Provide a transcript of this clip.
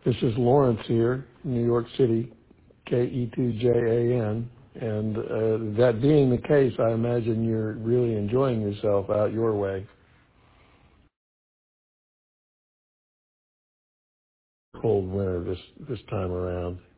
This is Lawrence here, New York City, KE2JAN. And that being the case, I imagine you're really enjoying yourself out your way. Cold winter this time around.